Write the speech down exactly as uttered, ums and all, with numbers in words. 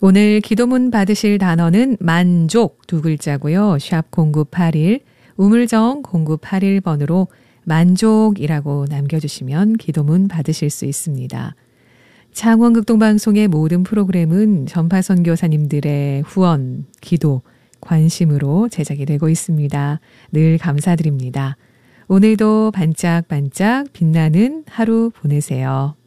오늘 기도문 받으실 단어는 만족 두 글자고요. 샵 공구팔일, 우물정 공구팔일 번으로 만족이라고 남겨주시면 기도문 받으실 수 있습니다. 창원극동방송의 모든 프로그램은 전파선교사님들의 후원, 기도, 관심으로 제작이 되고 있습니다. 늘 감사드립니다. 오늘도 반짝반짝 빛나는 하루 보내세요.